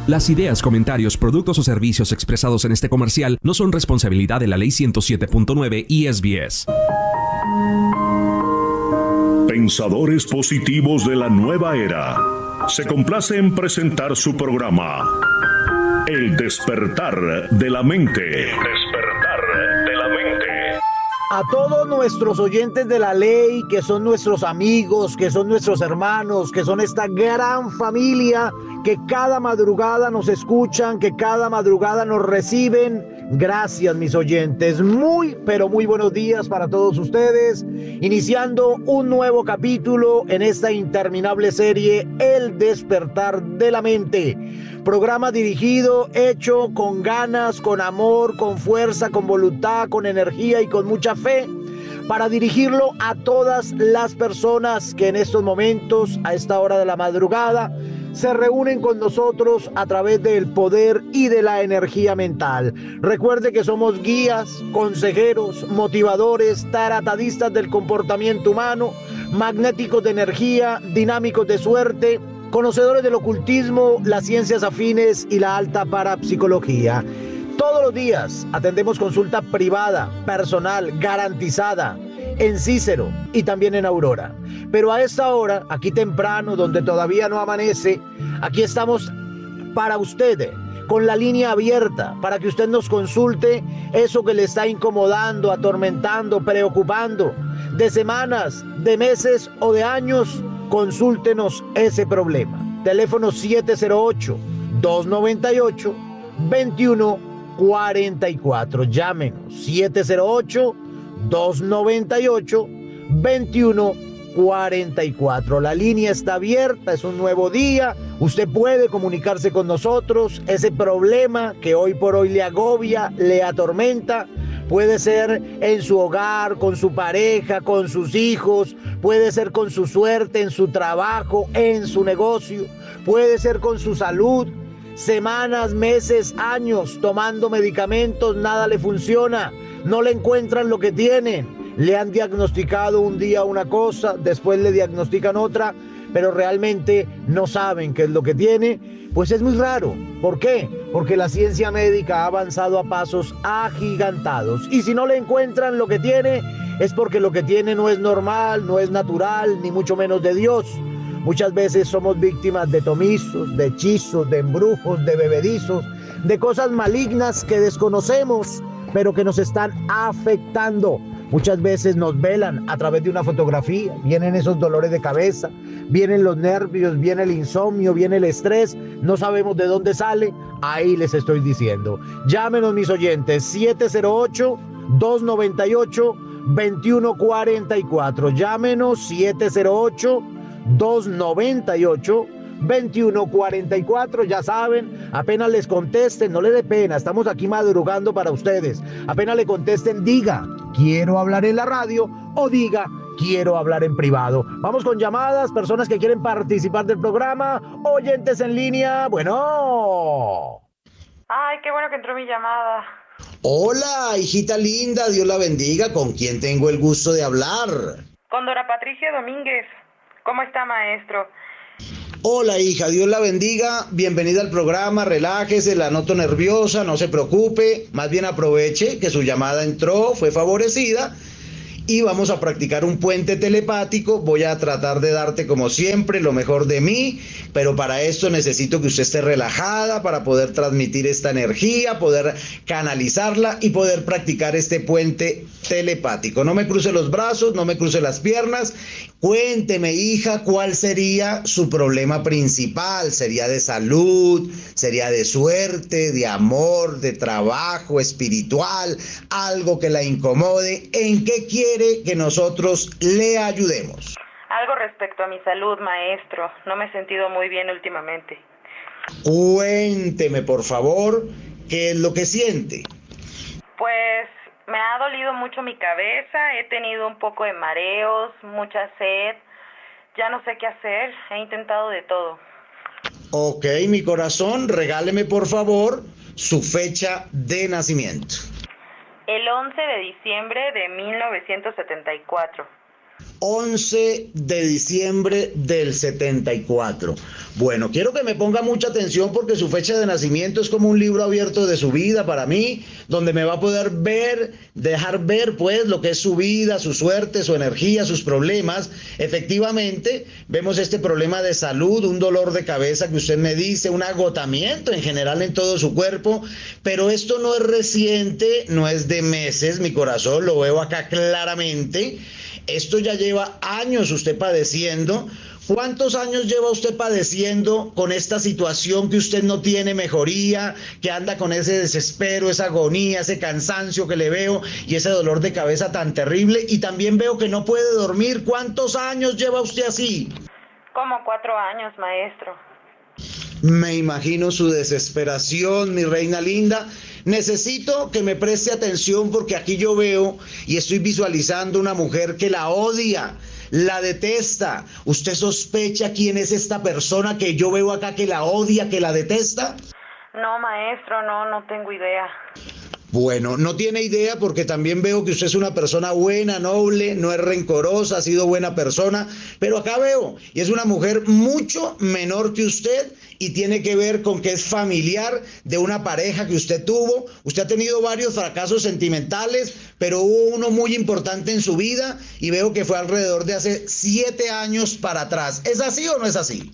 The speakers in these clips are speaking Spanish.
Las ideas, comentarios, productos o servicios expresados en este comercial no son responsabilidad de la Ley 107.9 y SBS. Pensadores positivos de la nueva era. Se complace en presentar su programa El despertar de la mente. El despertar de la mente. A todos nuestros oyentes de la ley, que son nuestros amigos, que son nuestros hermanos, que son esta gran familia, que cada madrugada nos escuchan, que cada madrugada nos reciben. Gracias, mis oyentes. Muy, pero muy buenos días para todos ustedes. Iniciando un nuevo capítulo en esta interminable serie, El despertar de la mente. Programa dirigido, hecho con ganas, con amor, con fuerza, con voluntad, con energía y con mucha fe, para dirigirlo a todas las personas que en estos momentos, a esta hora de la madrugada, se reúnen con nosotros a través del poder y de la energía mental. Recuerde que somos guías, consejeros, motivadores, taratadistas del comportamiento humano, magnéticos de energía, dinámicos de suerte, conocedores del ocultismo, las ciencias afines y la alta parapsicología. Todos los días atendemos consulta privada, personal, garantizada, en Cícero y también en Aurora. Pero a esta hora, aquí temprano, donde todavía no amanece, aquí estamos para usted, con la línea abierta, para que usted nos consulte eso que le está incomodando, atormentando, preocupando, de semanas, de meses o de años. Consúltenos ese problema. Teléfono 708-298-2144. Llámenos 708-298-2144. La línea está abierta, es un nuevo día. Usted puede comunicarse con nosotros. Ese problema que hoy por hoy le agobia, le atormenta, puede ser en su hogar, con su pareja, con sus hijos, puede ser con su suerte, en su trabajo, en su negocio, puede ser con su salud. Semanas, meses, años tomando medicamentos, nada le funciona, no le encuentran lo que tienen. Le han diagnosticado un día una cosa, después le diagnostican otra, pero realmente no saben qué es lo que tiene. Pues es muy raro. ¿Por qué? Porque la ciencia médica ha avanzado a pasos agigantados. Y si no le encuentran lo que tiene, es porque lo que tiene no es normal, no es natural, ni mucho menos de Dios. Muchas veces somos víctimas de tomizos, de hechizos, de embrujos, de bebedizos, de cosas malignas que desconocemos, pero que nos están afectando. Muchas veces nos velan a través de una fotografía, vienen esos dolores de cabeza, vienen los nervios, viene el insomnio, viene el estrés, no sabemos de dónde sale. Ahí les estoy diciendo. Llámenos, mis oyentes, 708-298-2144. Llámenos 708-298-2144, ya saben, apenas les contesten, no le dé pena, estamos aquí madrugando para ustedes. Apenas le contesten, diga, quiero hablar en la radio, o diga, quiero hablar en privado. Vamos con llamadas, personas que quieren participar del programa, oyentes en línea. Bueno. Ay, qué bueno que entró mi llamada. Hola, hijita linda, Dios la bendiga. ¿Con quién tengo el gusto de hablar? Con Dora Patricia Domínguez. ¿Cómo está, maestro? Hola, hija, Dios la bendiga. Bienvenida al programa, relájese, la noto nerviosa, no se preocupe. Más bien aproveche que su llamada entró, fue favorecida. Y vamos a practicar un puente telepático. Voy a tratar de darte, como siempre, lo mejor de mí, pero para esto necesito que usted esté relajada para poder transmitir esta energía, poder canalizarla y poder practicar este puente telepático. No me cruce los brazos, no me cruce las piernas. Cuénteme, hija, ¿cuál sería su problema principal? ¿Sería de salud? ¿Sería de suerte, de amor, de trabajo, espiritual? ¿Algo que la incomode? ¿En qué quiere que nosotros le ayudemos? Algo respecto a mi salud, maestro. No me he sentido muy bien últimamente. Cuénteme, por favor, ¿qué es lo que siente? Pues me ha dolido mucho mi cabeza, he tenido un poco de mareos, mucha sed, ya no sé qué hacer, he intentado de todo. Ok, mi corazón, regáleme por favor su fecha de nacimiento. El 11 de diciembre de 1974. 11 de diciembre del 74. Bueno, quiero que me ponga mucha atención porque su fecha de nacimiento es como un libro abierto de su vida para mí, donde me va a poder dejar ver pues lo que es su vida, su suerte, su energía, sus problemas. Efectivamente, vemos este problema de salud, un dolor de cabeza que usted me dice, un agotamiento en general en todo su cuerpo, pero esto no es reciente, no es de meses, mi corazón, lo veo acá claramente. Esto ya lleva años usted padeciendo. ¿Cuántos años lleva usted padeciendo con esta situación que usted no tiene mejoría, que anda con ese desespero, esa agonía, ese cansancio que le veo y ese dolor de cabeza tan terrible? Y también veo que no puede dormir. ¿Cuántos años lleva usted así? Como 4 años, maestro. Me imagino su desesperación, mi reina linda. Necesito que me preste atención porque aquí yo veo y estoy visualizando una mujer que la odia, la detesta. ¿Usted sospecha quién es esta persona que yo veo acá que la odia, que la detesta? No, maestro, no tengo idea. Bueno, no tiene idea porque también veo que usted es una persona buena, noble, no es rencorosa, ha sido buena persona, pero acá veo, y es una mujer mucho menor que usted y tiene que ver con que es familiar de una pareja que usted tuvo. Usted ha tenido varios fracasos sentimentales, pero hubo uno muy importante en su vida y veo que fue alrededor de hace 7 años para atrás. ¿Es así o no es así?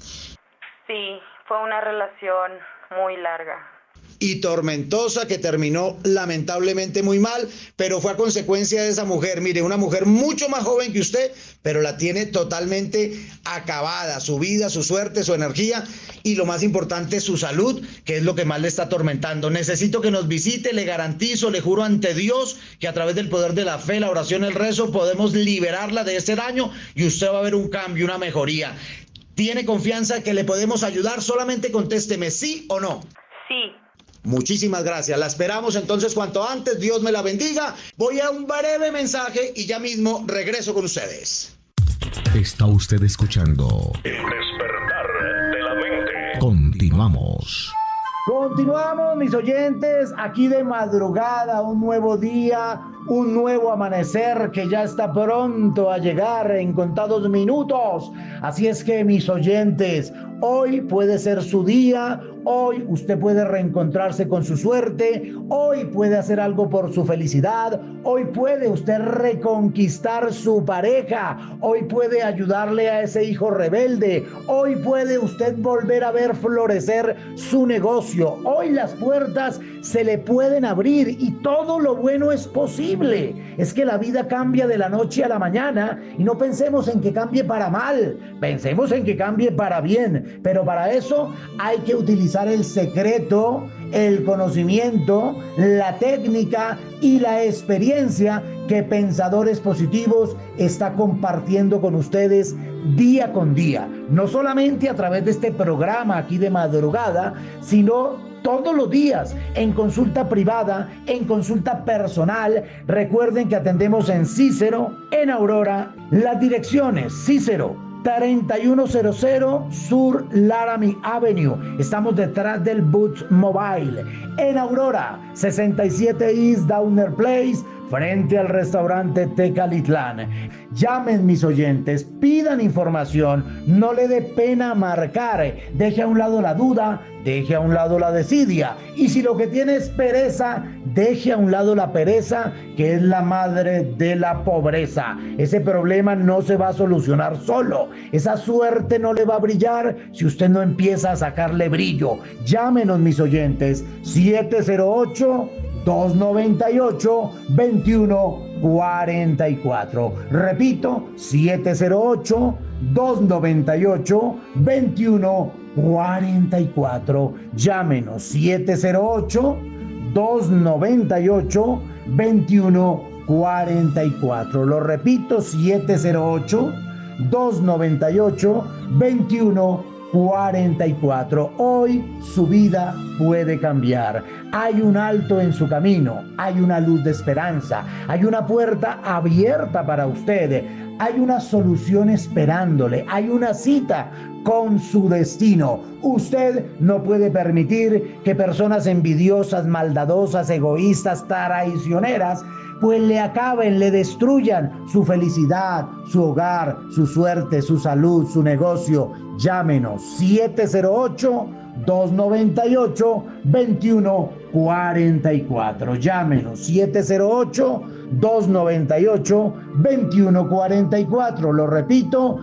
Sí, fue una relación muy larga y tormentosa que terminó lamentablemente muy mal, pero fue a consecuencia de esa mujer. Mire, una mujer mucho más joven que usted, pero la tiene totalmente acabada, su vida, su suerte, su energía y lo más importante, su salud, que es lo que más le está atormentando. Necesito que nos visite, le garantizo, le juro ante Dios que a través del poder de la fe, la oración, el rezo, podemos liberarla de este daño y usted va a ver un cambio, una mejoría. ¿Tiene confianza que le podemos ayudar? Solamente contésteme sí o no. Sí. Muchísimas gracias. La esperamos entonces cuanto antes. Dios me la bendiga. Voy a un breve mensaje y ya mismo regreso con ustedes. Está usted escuchando El despertar de la mente. Continuamos. Continuamos, mis oyentes, aquí de madrugada, un nuevo día, un nuevo amanecer que ya está pronto a llegar en contados minutos. Así es que, mis oyentes, hoy puede ser su día, hoy usted puede reencontrarse con su suerte, hoy puede hacer algo por su felicidad, hoy puede usted reconquistar su pareja, hoy puede ayudarle a ese hijo rebelde, hoy puede usted volver a ver florecer su negocio. Hoy las puertas se le pueden abrir y todo lo bueno es posible. Es que la vida cambia de la noche a la mañana y no pensemos en que cambie para mal, pensemos en que cambie para bien, pero para eso hay que utilizar el secreto, el conocimiento, la técnica y la experiencia que Pensadores Positivos está compartiendo con ustedes día con día, no solamente a través de este programa aquí de madrugada, sino todos los días en consulta privada, en consulta personal. Recuerden que atendemos en Cícero, en Aurora. Las direcciones: Cícero 3100 Sur Laramie Avenue. Estamos detrás del Boots Mobile. En Aurora, 67 East Downer Place, frente al restaurante Tecalitlán. Llamen, mis oyentes, pidan información, no le dé pena marcar, deje a un lado la duda, deje a un lado la desidia, y si lo que tiene es pereza, deje a un lado la pereza, que es la madre de la pobreza. Ese problema no se va a solucionar solo, esa suerte no le va a brillar si usted no empieza a sacarle brillo. Llámenos, mis oyentes, 708-298-2144. Repito, 708-298-2144. Llámenos, 708-298-2144. Lo repito, 708-298-2144. Hoy su vida puede cambiar. Hay un alto en su camino, hay una luz de esperanza, hay una puerta abierta para usted, hay una solución esperándole, hay una cita con su destino. Usted no puede permitir que personas envidiosas, maldadosas, egoístas, traicioneras pues le acaben, le destruyan su felicidad, su hogar, su suerte, su salud, su negocio. Llámenos 708-298-2144. Llámenos 708-298-2144. Lo repito,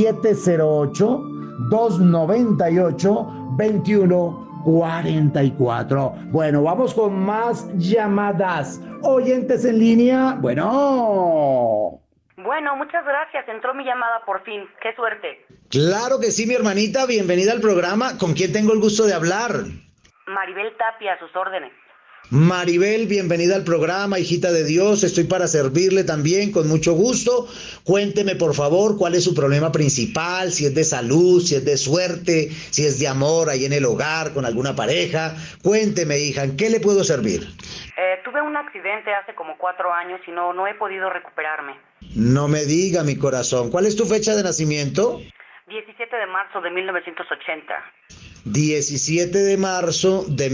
708-298-2144. Bueno, vamos con más llamadas. Oyentes en línea. Bueno, muchas gracias. Entró mi llamada por fin. ¡Qué suerte! Claro que sí, mi hermanita. Bienvenida al programa. ¿Con quién tengo el gusto de hablar? Maribel Tapia, a sus órdenes. Maribel, bienvenida al programa, hijita de Dios. Estoy para servirle también, con mucho gusto. Cuénteme, por favor, cuál es su problema principal, si es de salud, si es de suerte, si es de amor ahí en el hogar, con alguna pareja. Cuénteme, hija, ¿en qué le puedo servir? Tuve un accidente hace como 4 años y no he podido recuperarme. No me diga, mi corazón. ¿Cuál es tu fecha de nacimiento? 17 de marzo de 1980. 17 de marzo de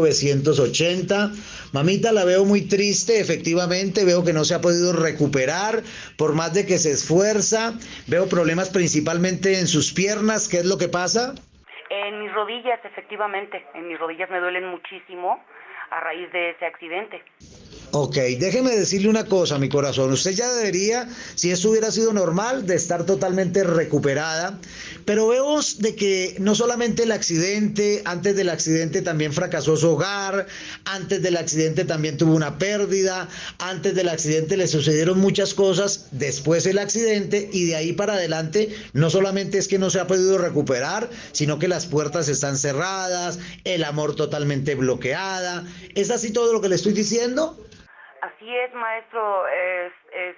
1980. Mamita, la veo muy triste, efectivamente, veo que no se ha podido recuperar, por más de que se esfuerza. Veo problemas principalmente en sus piernas. ¿Qué es lo que pasa? En mis rodillas, efectivamente. En mis rodillas me duelen muchísimo a raíz de ese accidente. Ok, déjeme decirle una cosa, mi corazón. Usted ya debería, si esto hubiera sido normal, de estar totalmente recuperada. Pero veo de que no solamente el accidente, antes del accidente también fracasó su hogar, antes del accidente también tuvo una pérdida, antes del accidente le sucedieron muchas cosas, después el accidente, y de ahí para adelante no solamente es que no se ha podido recuperar, sino que las puertas están cerradas, el amor totalmente bloqueada. ¿Es así todo lo que le estoy diciendo? Así es, maestro. Es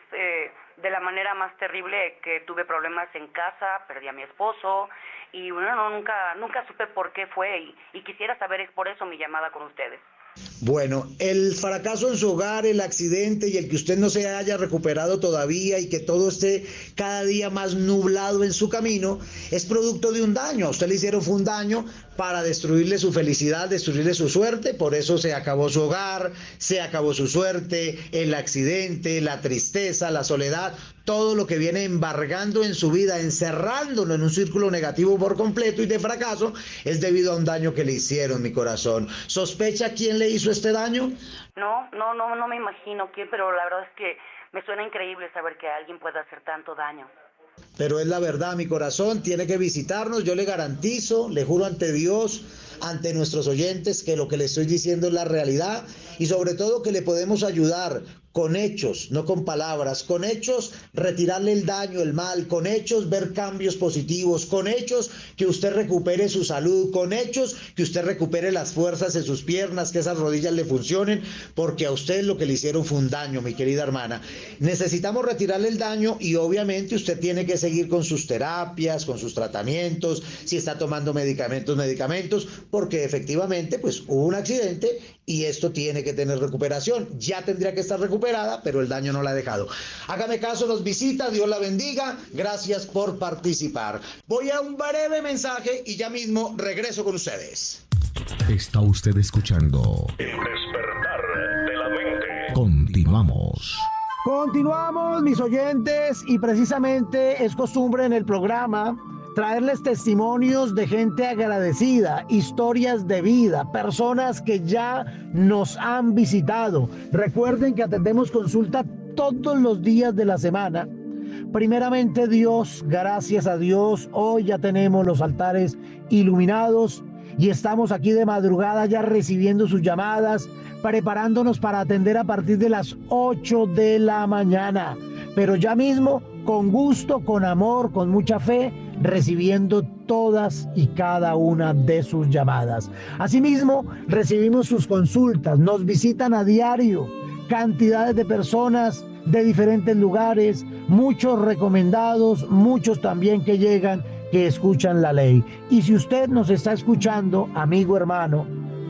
de la manera más terrible que tuve problemas en casa, perdí a mi esposo y bueno, nunca supe por qué fue y quisiera saber, es por eso mi llamada con ustedes. Bueno, el fracaso en su hogar, el accidente y el que usted no se haya recuperado todavía y que todo esté cada día más nublado en su camino es producto de un daño. A usted le hicieron un daño para destruirle su felicidad, destruirle su suerte, por eso se acabó su hogar, se acabó su suerte, el accidente, la tristeza, la soledad, todo lo que viene embargando en su vida, encerrándolo en un círculo negativo por completo y de fracaso, es debido a un daño que le hicieron, mi corazón. ¿Sospecha quién le hizo este daño? No me imagino quién, pero la verdad es que me suena increíble saber que alguien puede hacer tanto daño. Pero es la verdad, mi corazón, tiene que visitarnos, yo le garantizo, le juro ante Dios, ante nuestros oyentes, que lo que le estoy diciendo es la realidad y sobre todo que le podemos ayudar con hechos, no con palabras, con hechos retirarle el daño, el mal, con hechos ver cambios positivos, con hechos que usted recupere su salud, con hechos que usted recupere las fuerzas en sus piernas, que esas rodillas le funcionen, porque a usted lo que le hicieron fue un daño, mi querida hermana. Necesitamos retirarle el daño y obviamente usted tiene que seguir con sus terapias, con sus tratamientos, si está tomando medicamentos, porque efectivamente pues hubo un accidente y esto tiene que tener recuperación. Ya tendría que estar recuperada, pero el daño no la ha dejado. Hágame caso, nos visita, Dios la bendiga. Gracias por participar. Voy a un breve mensaje y ya mismo regreso con ustedes. Está usted escuchando El despertar de la mente. Continuamos. Continuamos, mis oyentes, y precisamente es costumbre en el programa traerles testimonios de gente agradecida, historias de vida, personas que ya nos han visitado. Recuerden que atendemos consulta todos los días de la semana. Primeramente Dios, gracias a Dios, hoy ya tenemos los altares iluminados y estamos aquí de madrugada ya recibiendo sus llamadas, preparándonos para atender a partir de las 8 de la mañana. Pero ya mismo, con gusto, con amor, con mucha fe, recibiendo todas y cada una de sus llamadas. Asimismo, recibimos sus consultas, nos visitan a diario cantidades de personas de diferentes lugares, muchos recomendados, muchos también que llegan, que escuchan la ley. Y si usted nos está escuchando, amigo, hermano,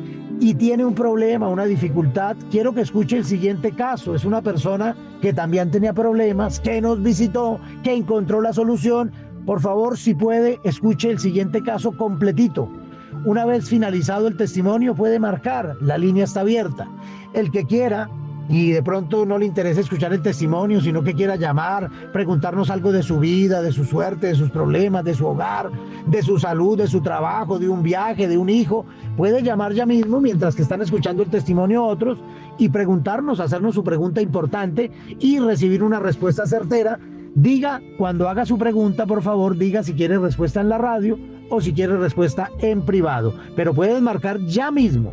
y tiene un problema, una dificultad, quiero que escuche el siguiente caso. Es una persona que también tenía problemas, que nos visitó, que encontró la solución. Por favor, si puede, escuche el siguiente caso completito. Una vez finalizado el testimonio, puede marcar, la línea está abierta. El que quiera y de pronto no le interesa escuchar el testimonio, sino que quiera llamar, preguntarnos algo de su vida, de su suerte, de sus problemas, de su hogar, de su salud, de su trabajo, de un viaje, de un hijo, puede llamar ya mismo mientras que están escuchando el testimonio otros y preguntarnos, hacernos su pregunta importante y recibir una respuesta certera. Diga, cuando haga su pregunta, por favor, diga si quiere respuesta en la radio o si quiere respuesta en privado. Pero puedes marcar ya mismo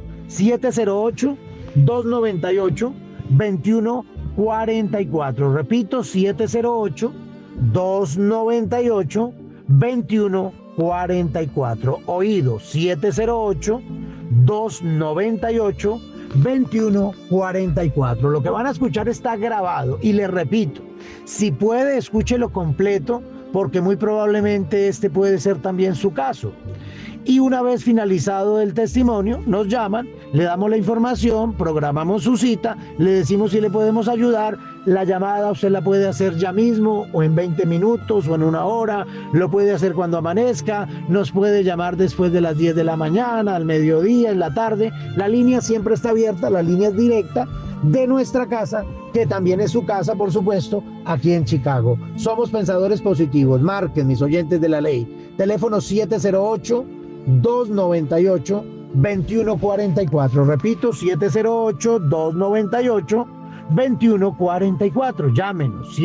708-298-2144. Repito, 708-298-2144. Oído, 708-298-2144. Lo que van a escuchar está grabado y les repito, si puede, escúchelo completo porque muy probablemente este puede ser también su caso. Y una vez finalizado el testimonio, nos llaman, le damos la información, programamos su cita, le decimos si le podemos ayudar. La llamada usted la puede hacer ya mismo, o en 20 minutos, o en una hora, lo puede hacer cuando amanezca, nos puede llamar después de las 10 de la mañana, al mediodía, en la tarde. La línea siempre está abierta, la línea es directa de nuestra casa, que también es su casa, por supuesto, aquí en Chicago. Somos Pensadores Positivos. Marquen, mis oyentes de la ley. Teléfono 708-298-2144. Repito, 708-298-2144. Llámenos,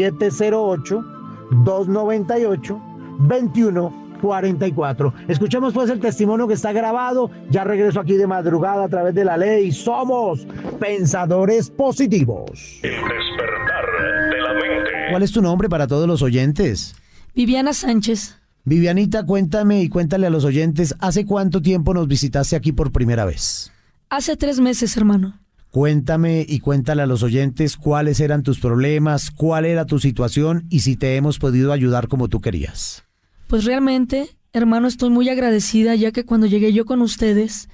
708-298-2144. Escuchemos pues el testimonio que está grabado. Ya regreso aquí de madrugada a través de la ley. Somos Pensadores Positivos. El despertar de la mente. ¿Cuál es tu nombre para todos los oyentes? Viviana Sánchez. Vivianita, cuéntame y cuéntale a los oyentes, ¿hace cuánto tiempo nos visitaste aquí por primera vez? Hace 3 meses, hermano. Cuéntame y cuéntale a los oyentes cuáles eran tus problemas, cuál era tu situación y si te hemos podido ayudar como tú querías. Pues realmente, hermano, estoy muy agradecida, ya que cuando llegué yo con ustedes,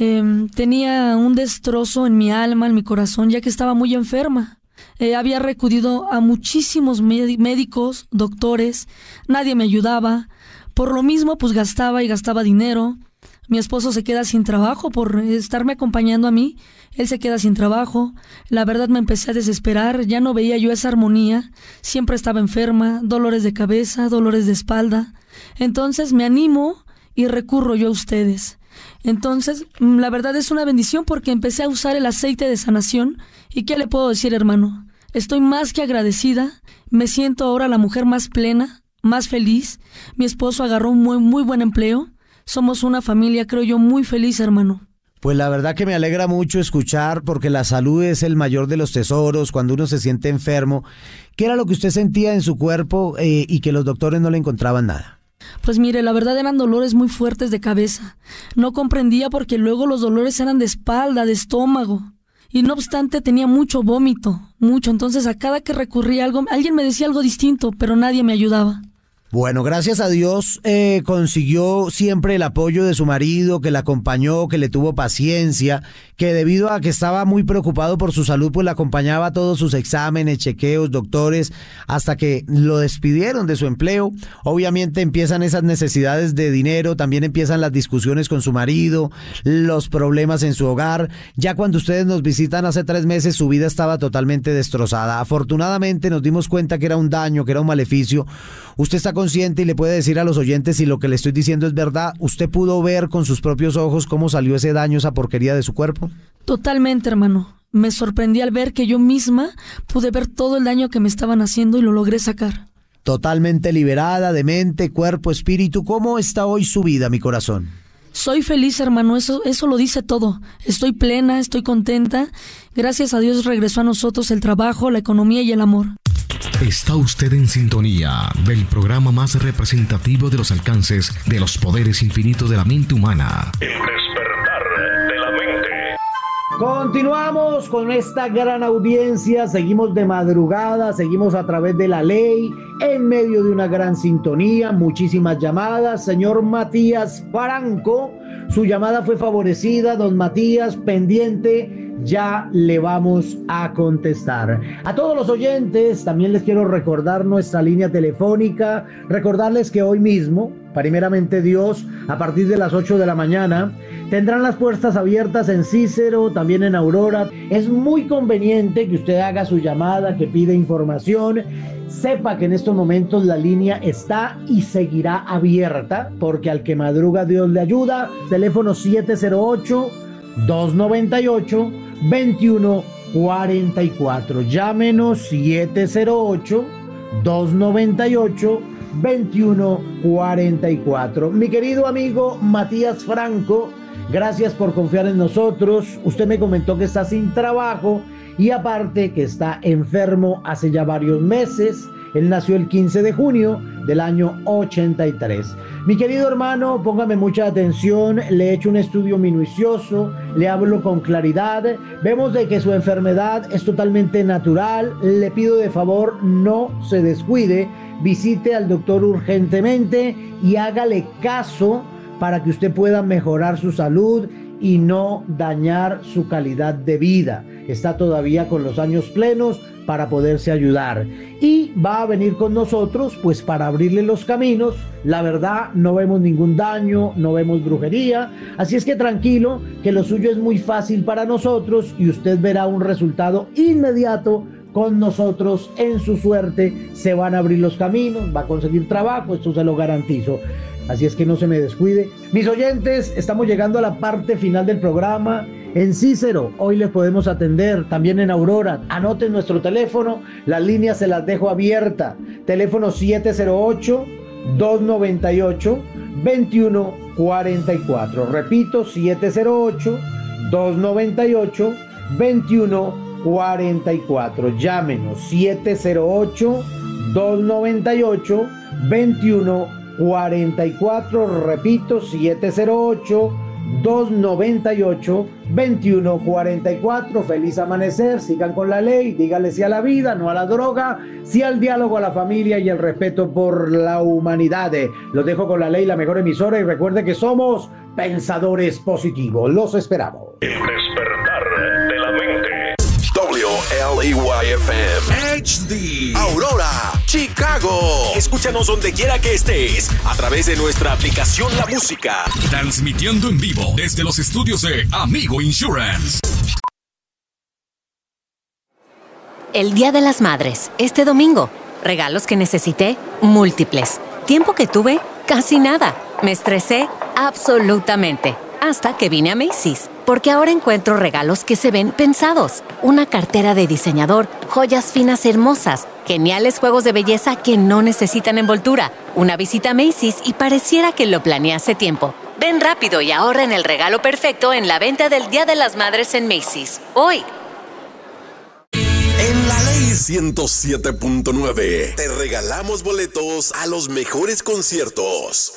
tenía un destrozo en mi alma, en mi corazón, ya que estaba muy enferma. Había acudido a muchísimos médicos, doctores, nadie me ayudaba. Por lo mismo, pues gastaba y gastaba dinero. Mi esposo se queda sin trabajo por estarme acompañando a mí. Él se queda sin trabajo. La verdad me empecé a desesperar, ya no veía yo esa armonía. Siempre estaba enferma, dolores de cabeza, dolores de espalda. Entonces me animo y recurro yo a ustedes. Entonces, la verdad es una bendición porque empecé a usar el aceite de sanación. ¿Y qué le puedo decir, hermano? Estoy más que agradecida. Me siento ahora la mujer más plena, más feliz. Mi esposo agarró un muy buen empleo. Somos una familia, creo yo, muy feliz, hermano. Pues la verdad que me alegra mucho escuchar, porque la salud es el mayor de los tesoros cuando uno se siente enfermo. ¿Qué era lo que usted sentía en su cuerpo y que los doctores no le encontraban nada? Pues mire, la verdad eran dolores muy fuertes de cabeza. No comprendía porque luego los dolores eran de espalda, de estómago. Y no obstante tenía mucho vómito, mucho. Entonces a cada que recurría a algo, alguien me decía algo distinto, pero nadie me ayudaba. Bueno, gracias a Dios consiguió siempre el apoyo de su marido, que la acompañó, que le tuvo paciencia, que debido a que estaba muy preocupado por su salud, pues la acompañaba a todos sus exámenes, chequeos, doctores, hasta que lo despidieron de su empleo. Obviamente empiezan esas necesidades de dinero, también empiezan las discusiones con su marido, los problemas en su hogar. Ya cuando ustedes nos visitan hace 3 meses, su vida estaba totalmente destrozada. Afortunadamente nos dimos cuenta que era un daño, que era un maleficio. Usted está consciente y le puede decir a los oyentes si lo que le estoy diciendo es verdad. ¿Usted pudo ver con sus propios ojos cómo salió ese daño, esa porquería de su cuerpo? Totalmente, hermano. Me sorprendí al ver que yo misma pude ver todo el daño que me estaban haciendo y lo logré sacar. Totalmente liberada de mente, cuerpo, espíritu. ¿Cómo está hoy su vida, mi corazón? Soy feliz, hermano, eso lo dice todo. Estoy plena, estoy contenta. Gracias a Dios regresó a nosotros el trabajo, la economía y el amor. Está usted en sintonía del programa más representativo de los alcances de los poderes infinitos de la mente humana. El despertar de la mente. Continuamos con esta gran audiencia, seguimos de madrugada, seguimos a través de la ley, en medio de una gran sintonía, muchísimas llamadas. Señor Matías Franco, su llamada fue favorecida. Don Matías, pendiente, ya le vamos a contestar. A todos los oyentes también les quiero recordar nuestra línea telefónica, recordarles que hoy mismo, primeramente Dios, a partir de las 8 de la mañana, Tendrán las puertas abiertas en Cícero, también en Aurora. Es muy conveniente que usted haga su llamada, que pida información. Sepa que en estos momentos la línea está y seguirá abierta, porque al que madruga Dios le ayuda. Teléfono 708-298-2144. Llámenos 708-298-2144. Mi querido amigo Matías Franco, gracias por confiar en nosotros. Usted me comentó que está sin trabajo y aparte que está enfermo hace ya varios meses. Él nació el 15 de junio del año 83. Mi querido hermano, póngame mucha atención. Le he hecho un estudio minucioso, le hablo con claridad. Vemos de que su enfermedad es totalmente natural. Le pido de favor no se descuide. Visite al doctor urgentemente y hágale caso para que usted pueda mejorar su salud y no dañar su calidad de vida. Está todavía con los años plenos para poderse ayudar y va a venir con nosotros pues para abrirle los caminos. La verdad, no vemos ningún daño, no vemos brujería, así es que tranquilo, que lo suyo es muy fácil para nosotros y usted verá un resultado inmediato con nosotros. En su suerte se van a abrir los caminos, va a conseguir trabajo, esto se lo garantizo. Así es que no se me descuide. Mis oyentes, estamos llegando a la parte final del programa. En Cícero, hoy les podemos atender, también en Aurora. Anoten nuestro teléfono, las líneas se las dejo abierta. Teléfono 708-298-2144. Repito, 708-298-2144. Llámenos, 708-298-2144. Repito, 708-298-2144. Feliz amanecer, sigan con la ley, díganle sí a la vida, no a la droga, sí al diálogo, a la familia y el respeto por la humanidad. Los dejo con la ley, la mejor emisora, y recuerde que somos pensadores positivos. Los esperamos. El despertar de la mente. WLEYFM HD Aurora, Chicago. Escúchanos donde quiera que estés a través de nuestra aplicación La Música. Transmitiendo en vivo desde los estudios de Amigo Insurance. El Día de las Madres, este domingo. Regalos que necesité, múltiples. Tiempo que tuve, casi nada. Me estresé, absolutamente. Hasta que vine a Macy's, porque ahora encuentro regalos que se ven pensados. Una cartera de diseñador, joyas finas hermosas, geniales juegos de belleza que no necesitan envoltura, una visita a Macy's y pareciera que lo planeé hace tiempo. Ven rápido y ahorra en el regalo perfecto en la venta del Día de las Madres en Macy's. Hoy. En la ley 107.9 te regalamos boletos a los mejores conciertos.